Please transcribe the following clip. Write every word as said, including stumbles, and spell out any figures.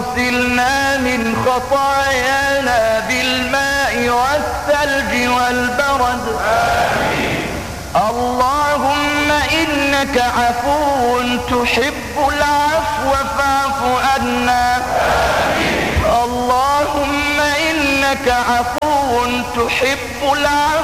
واغسلنا من خطايانا بالماء والثلج والبرد. آمين. اللهم إنك عفو تحب العفو فاعف عنا. آمين. اللهم إنك عفو تحب العفو